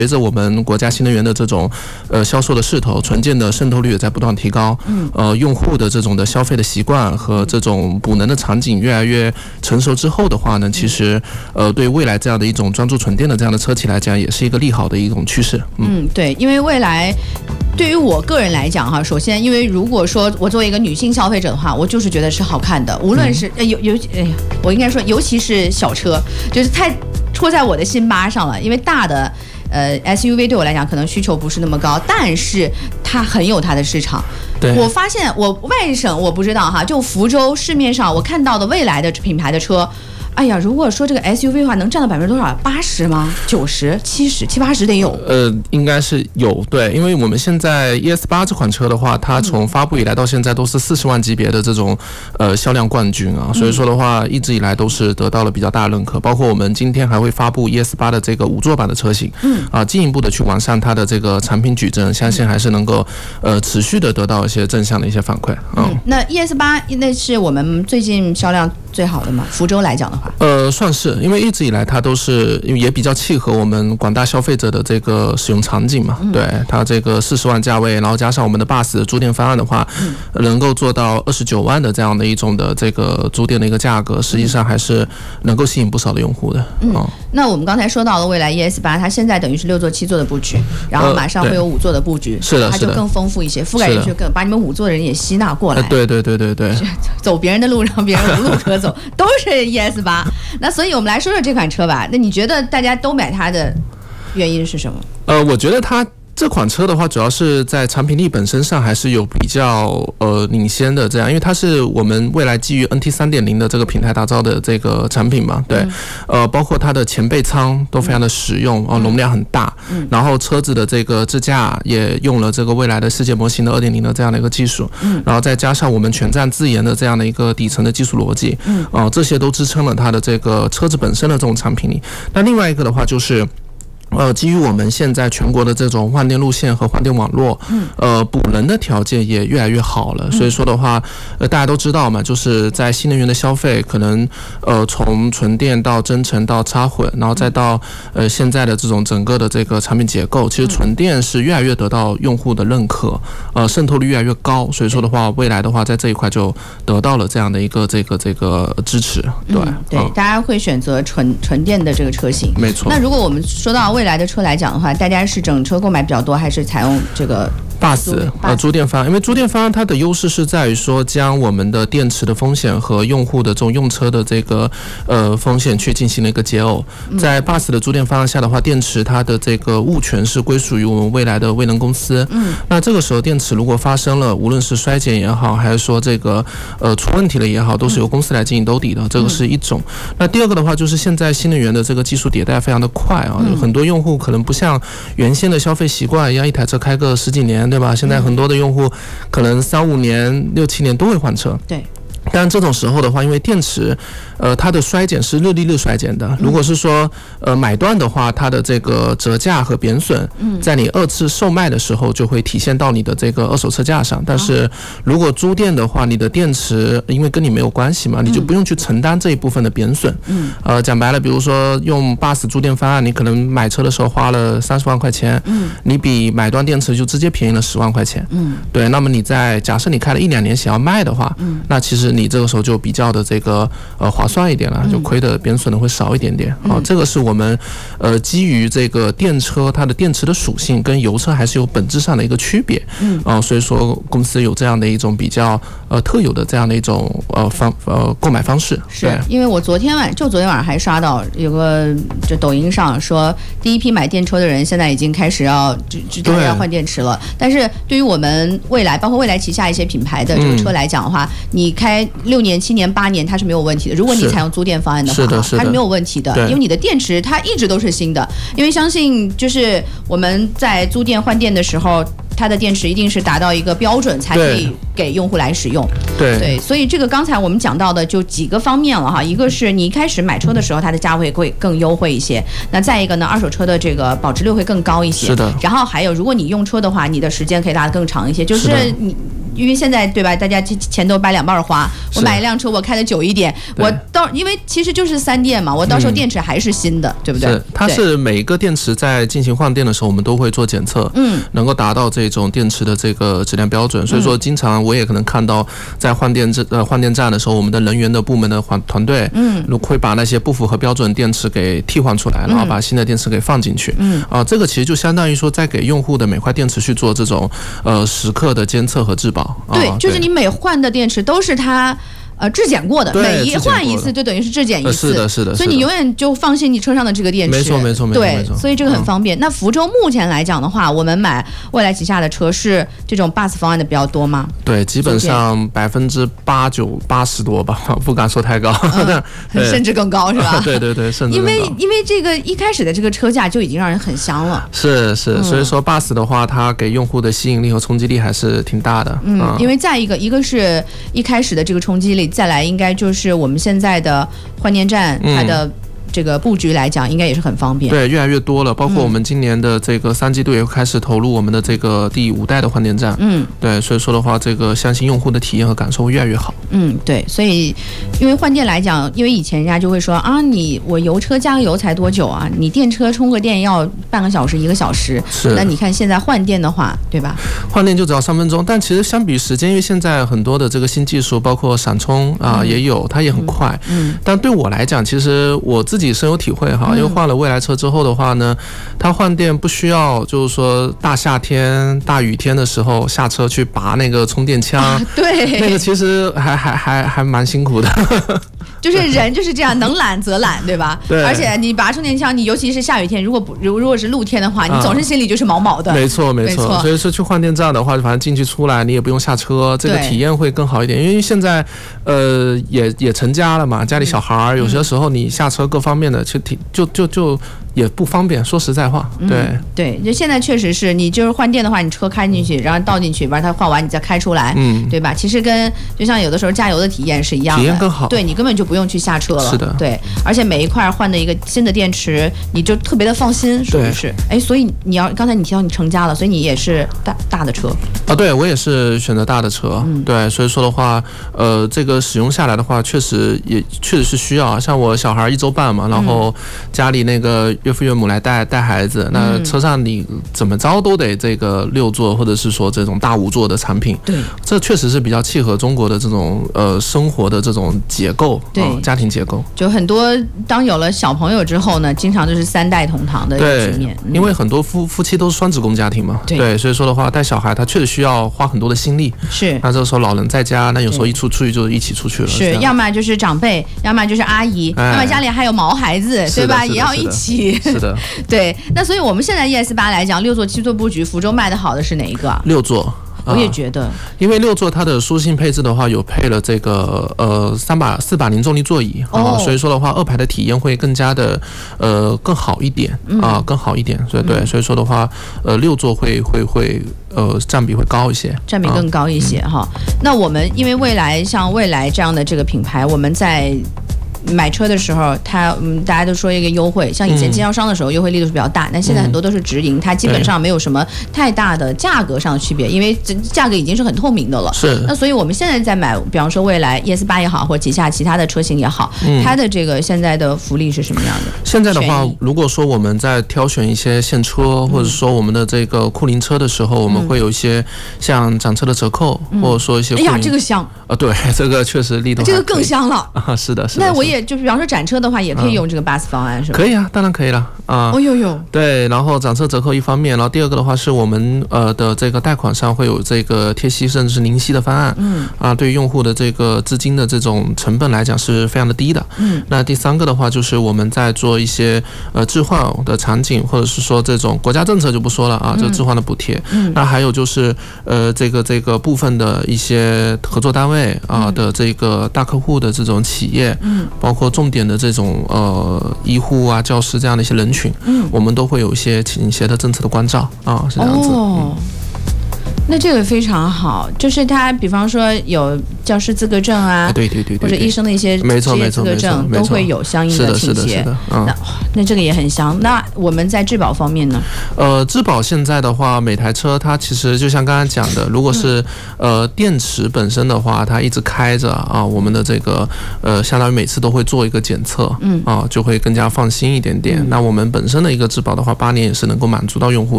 随着我们国家新能源的这种销售的势头，纯电的渗透率也在不断提高，用户的这种的消费的习惯和这种补能的场景越来越成熟之后的话呢，其实对未来这样的一种专注纯电的这样的车企来讲，也是一个利好的一种趋势。 对，因为未来对于我个人来讲哈，首先因为如果说我作为一个女性消费者的话，我就是觉得是好看的，无论是我应该说尤其是小车，就是太戳在我的心巴上了，因为大的SUV 对我来讲可能需求不是那么高，但是它很有它的市场。我发现我外省我不知道哈，就福州市面上我看到的未来的品牌的车，哎呀，如果说这个 SUV 的话，能占到多少？80%吗？90、70、70-80得有。 应该是有，对，因为我们现在 ES8 这款车的话，它从发布以来到现在都是40万级别的这种销量冠军啊，所以说的话，一直以来都是得到了比较大的认可。包括我们今天还会发布 ES8 的这个5座版的车型，进一步的去完善它的这个产品矩阵，相信还是能够持续的得到一些正向的一些反馈。 那 ES8 那是我们最近销量最好的嘛？福州来讲的话。 算是，因为一直以来它都是也比较契合我们广大消费者的这个使用场景嘛。对，它这个40万价位，然后加上我们的 BUS 的租电方案的话，能够做到29万的这样的一种的这个租电的一个价格，实际上还是能够吸引不少的用户的。 那我们刚才说到了未来 ES8，它现在等于是6座、7座的布局，然后马上会有5座的布局， 是的， 它就更丰富一些，覆盖人群更把你们5座的人也吸纳过来。 对， 走别人的路，让别人无路可走，都是 ES8。那所以我们来说说这款车吧。那你觉得大家都买它的原因是什么？ 我觉得它这款车的话，主要是在产品力本身上还是有比较领先的这样，因为它是我们未来基于 NT 3.0 的这个平台打造的这个产品嘛，对，包括它的前备舱都非常的实用，容量很大，然后车子的这个支架也用了这个未来的世界模型的 2.0 的这样的一个技术，然后再加上我们全站自研的这样的一个底层的技术逻辑，这些都支撑了它的这个车子本身的这种产品力。那另外一个的话就是基于我们现在全国的这种换电路线和换电网络，补能的条件也越来越好了。所以说的话，大家都知道嘛，就是在新能源的消费，可能从纯电到增程到插混，然后再到现在的这种整个的这个产品结构，其实纯电是越来越得到用户的认可，渗透率越来越高。所以说的话，未来的话在这一块就得到了这样的一个这个支持。对， 大家会选择纯电的这个车型， 没错。 那如果我们说到未来的车来讲的话，大家是整车购买比较多，还是采用这个 BUS 租电方案？因为租电方案它的优势是在于说，将我们的电池的风险和用户的这种用车的这个风险去进行了一个解耦。在 BUS 的租电方案下的话，电池它的这个物权是归属于我们未来的未能公司。那这个时候电池如果发生了无论是衰减也好，还是说这个出问题了也好，都是由公司来进行兜底的，这个是一种。那第二个的话就是现在新能源的这个技术迭代非常的快啊，很多用户可能不像原先的消费习惯一样，一台车开个10几年，对吧？现在很多的用户可能3-5年、6-7年都会换车。 对。 但这种时候的话，因为电池，它的衰减是日历日衰减的。如果是说，买断的话，它的这个折价和贬损，在你2次售卖的时候就会体现到你的这个二手车价上。但是如果租电的话，你的电池因为跟你没有关系嘛，你就不用去承担这一部分的贬损。讲白了，比如说用 BUS 租电方案，你可能买车的时候花了30万块钱，你比买断电池就直接便宜了10万块钱。对，那么你在假设你开了1-2年想要卖的话，那其实你这个时候就比较的这个划算一点了，就亏的贬损的会少一点点啊。这个是我们基于这个电车它的电池的属性跟油车还是有本质上的一个区别所以说公司有这样的一种比较特有的这样的一种购买方式。 是因为我昨天晚上还刷到有个就抖音上说，第一批买电车的人现在已经开始要换电池了。但是对于我们未来包括未来旗下一些品牌的这个车来讲的话，你开6年、7年、8年它是没有问题的。如果你采用租电方案的话，它是没有问题的，因为你的电池它一直都是新的。因为相信就是我们在租电换电的时候，它的电池一定是达到一个标准才可以给用户来使用。对，所以这个刚才我们讲到的就几个方面了哈，一个是你一开始买车的时候它的价位会更优惠一些，那再一个呢，二手车的这个保值率会更高一些。 是的。 然后还有，如果你用车的话，你的时间可以拉得更长一些，就是因为现在对吧，大家钱都掰两半花，我买一辆车我开的久一点，我因为其实就是3电嘛，我到时候电池还是新的，对不对？ 是，它是每一个电池在进行换电的时候，我们都会做检测，能够达到这种电池的这个质量标准。所以说，经常我也可能看到在换电站的时候，我们的人员的部门的团队，会把那些不符合标准电池给替换出来，然后把新的电池给放进去。这个其实就相当于说，在给用户的每块电池去做这种时刻的监测和质保。 对，就是你每换的电池都是它。质检过的，每一换一次就等于是质检一次， 是的， 所以你永远就放心你车上的这个电池， 没错， 对，所以这个很方便。那福州目前来讲的话，我们买蔚来旗下的车是这种 bus 方案的比较多吗？ 对，基本上80%多吧，不敢说太高， 甚至更高是吧？ 对，甚至更高。因为这个一开始的这个车价就已经让人很香了， 是，所以说 bus 的话，它给用户的吸引力和冲击力还是挺大的。 因为再一个是一开始的这个冲击力。再来应该就是我们现在的换电站，它的这个布局来讲，应该也是很方便。 对，越来越多了，包括我们今年的这个3季度也会开始投入我们的这个第5代的换电站。对，所以说的话，这个相信用户的体验和感受会越来越好。 对，所以因为换电来讲，因为以前人家就会说啊，我油车加个油才多久啊？你电车充个电要半个小时、1个小时。 是。 那你看现在换电的话，对吧？ 换电就只要3分钟，但其实相比时间，因为现在很多的这个新技术，包括闪充也有，它也很快。但对我来讲，其实我自己深有体会哈，因为换了蔚来车之后的话呢，它换电不需要就是说大夏天、大雨天的时候下车去拔那个充电枪。 对， 那个其实还蛮辛苦的。 就是人就是这样，能懒则懒，对吧？ 对。 而且你拔充电枪，你尤其是下雨天，如果是露天的话，你总是心里就是毛毛的。 没错。所以说去换电站的话，反正进去出来你也不用下车，这个体验会更好一点。因为现在也成家了嘛，家里小孩有些时候你下车各方面的就也不方便，说实在话。 对，就现在确实是你就是换电的话，你车开进去，然后倒进去，完它换完你再开出来，对吧？其实就像有的时候加油的体验是一样的， 体验更好。 对，你根本就不用去下车了。 是的。 对，而且每一块换的一个新的电池，你就特别的放心，是不是？所以刚才你提到你成家了，所以你也是大的车啊？对，我也是选择大的车。对，所以说的话，这个使用下来的话，确实是需要。像我小孩1周半嘛，然后家里那个岳父岳母来带孩子，那车上你怎么着都得这个6座或者是说这种大5座的产品。 对， 这确实是比较契合中国的这种生活的这种结构，家庭结构。 就很多当有了小朋友之后呢，经常就是3代同堂的局面。 因为很多夫妻都是双职工家庭嘛。对，所以说的话，带小孩他确实需要花很多的心力。 是。 那这个时候老人在家，那有时候一出去就一起出去了。 是，要么就是长辈，要么就是阿姨，要么家里还有毛孩子，对吧？也要一起。 是的。 对，那所以我们现在 ES8 来讲，6座、7座布局，福州卖的好的是哪一个 ？6座。 我也觉得， 因为6座它的舒适性配置的话，有配了这个4把零重力座椅所以说的话，2排的体验会更加的更好一点更好一点。所以说的话，6座会占比会高一些， 占比更高一些哈。那我们因为像蔚来这样的这个品牌，我们在买车的时候，大家都说一个优惠，像以前经销商的时候优惠力度是比较大，但现在很多都是直营，它基本上没有什么太大的价格上的区别，因为价格已经是很透明的了。 是。 那所以我们现在在买，比方说蔚来 ES8 也好，或者旗下其他的车型也好，它的这个现在的福利是什么样的？ 现在的话，如果说我们在挑选一些现车，或者说我们的这个库龄车的时候，我们会有一些像涨车的折扣，或者说一些。 哎呀，这个香对，这个确实力度。 这个更香了是的。 那我也就是比方说展车的话，也可以用这个 bus 方案，是吧？ 可以啊，当然可以了啊。对，然后展车折扣一方面，然后第二个的话是我们的这个贷款上会有这个贴息甚至是零息的方案。对于用户的这个资金的这种成本来讲是非常的低的。那第三个的话就是我们在做一些置换的场景，或者是说这种国家政策就不说了啊，就置换的补贴。那还有就是这个部分的一些合作单位的这个大客户的这种企业，包括重点的这种医护啊、教师这样的一些人群，我们都会有一些倾斜的政策的关照是这样子。 那这个非常好，就是它比方说有教师资格证啊， 对， 或者医生的一些职业资格证都会有相应的倾斜。那这个也很香。那我们在质保方面呢？ 质保现在的话，每台车它其实就像刚才讲的，如果是电池本身的话，它一直开着啊，我们的这个相当于每次都会做一个检测，就会更加放心一点点。那我们本身的一个质保的话，8年也是能够满足到用户